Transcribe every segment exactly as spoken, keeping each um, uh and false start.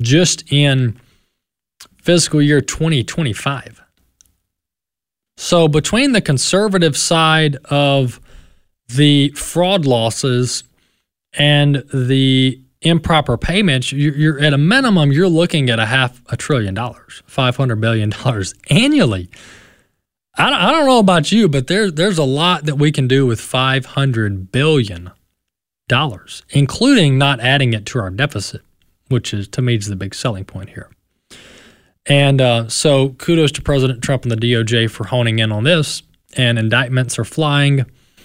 just in fiscal year twenty twenty-five. So between the conservative side of the fraud losses and the improper payments, you're, you're at a minimum, you're looking at a half a trillion dollars, five hundred billion dollars annually. I don't, I don't know about you, but there, there's a lot that we can do with five hundred billion dollars, including not adding it to our deficit, which is, to me, is the big selling point here. And uh, so kudos to President Trump and the D O J for honing in on this, and indictments are flying,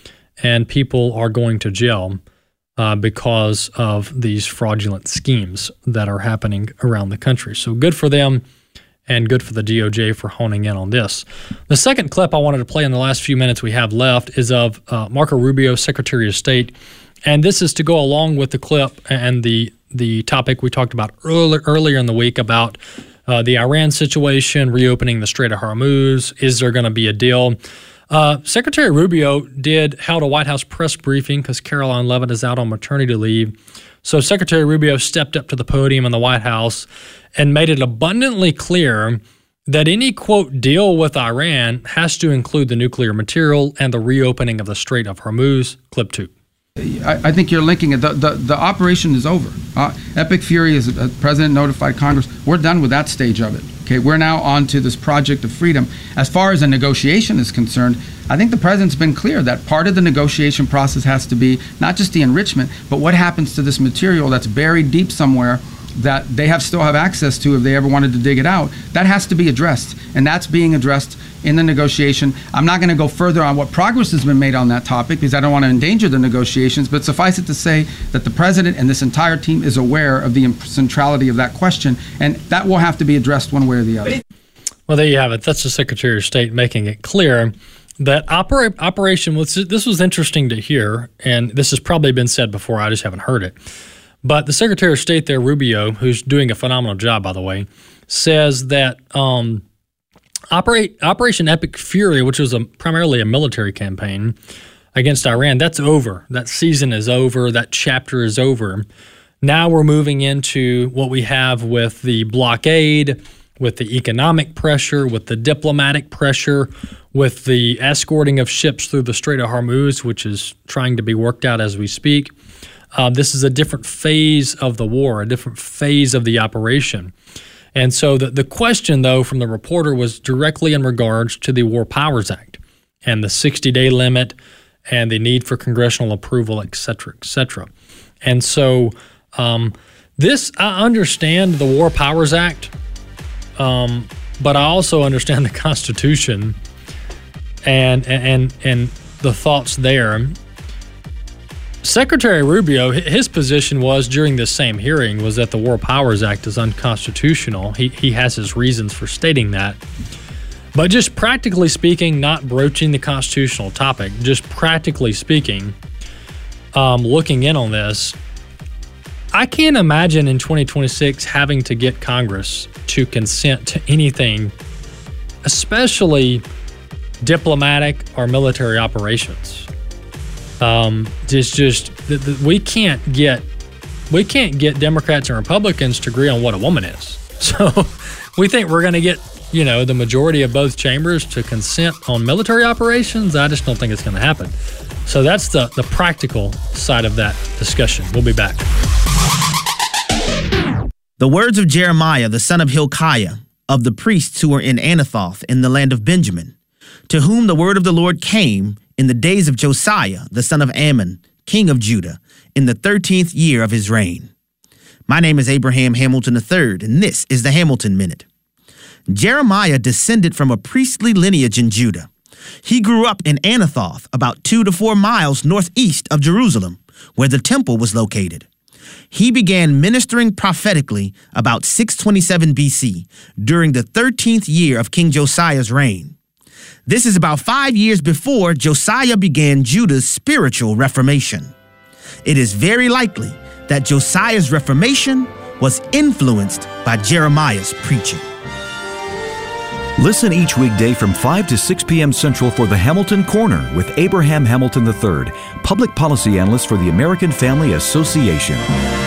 and people are going to jail uh, because of these fraudulent schemes that are happening around the country. So good for them, and good for the D O J for honing in on this. The second clip I wanted to play in the last few minutes we have left is of uh, Marco Rubio, Secretary of State, and this is to go along with the clip and the the topic we talked about earlier, earlier in the week about Uh, the Iran situation, reopening the Strait of Hormuz. Is there going to be a deal? Uh, Secretary Rubio did held a White House press briefing because Caroline Leavitt is out on maternity leave. So Secretary Rubio stepped up to the podium in the White House and made it abundantly clear that any, quote, deal with Iran has to include the nuclear material and the reopening of the Strait of Hormuz. Clip two. I, I think you're linking it. The, the, the operation is over. Uh, Epic Fury, as the president notified Congress, we're done with that stage of it. Okay, we're now on to this project of freedom. As far as a negotiation is concerned, I think the president's been clear that part of the negotiation process has to be not just the enrichment, but what happens to this material that's buried deep somewhere that they have still have access to if they ever wanted to dig it out. That has to be addressed, and that's being addressed in the negotiation. I'm not going to go further on what progress has been made on that topic because I don't want to endanger the negotiations, but suffice it to say that the president and this entire team is aware of the centrality of that question, and that will have to be addressed one way or the other. Well, there you have it. That's the Secretary of State making it clear that opera- Operation, this was interesting to hear, and this has probably been said before, I just haven't heard it. But the Secretary of State there, Rubio, who's doing a phenomenal job, by the way, says that um, operate, Operation Epic Fury, which was a, primarily a military campaign against Iran, that's over. That season is over. That chapter is over. Now we're moving into what we have with the blockade, with the economic pressure, with the diplomatic pressure, with the escorting of ships through the Strait of Hormuz, which is trying to be worked out as we speak. Uh, this is a different phase of the war, a different phase of the operation. And so the, the question, though, from the reporter was directly in regards to the War Powers Act and the sixty-day limit and the need for congressional approval, et cetera, et cetera. And so um, this, I understand the War Powers Act, um, but I also understand the Constitution and and and the thoughts there. Secretary Rubio, his position was during this same hearing was that the War Powers Act is unconstitutional. He he has his reasons for stating that. But just practically speaking, not broaching the constitutional topic, just practically speaking, um, looking in on this, I can't imagine in twenty twenty-six having to get Congress to consent to anything, especially diplomatic or military operations. Um, just, just the, the, we can't get we can't get Democrats and Republicans to agree on what a woman is. So we think we're going to get, you know, the majority of both chambers to consent on military operations. I just don't think it's going to happen. So that's the the practical side of that discussion. We'll be back. The words of Jeremiah, the son of Hilkiah, of the priests who were in Anathoth in the land of Benjamin, to whom the word of the Lord came in the days of Josiah, the son of Ammon, king of Judah, in the thirteenth year of his reign. My name is Abraham Hamilton the third, and this is the Hamilton Minute. Jeremiah descended from a priestly lineage in Judah. He grew up in Anathoth, about two to four miles northeast of Jerusalem, where the temple was located. He began ministering prophetically about six twenty-seven B C, during the thirteenth year of King Josiah's reign. This is about five years before Josiah began Judah's spiritual reformation. It is very likely that Josiah's reformation was influenced by Jeremiah's preaching. Listen each weekday from five to six p.m. Central for the Hamilton Corner with Abraham Hamilton the third, public policy analyst for the American Family Association.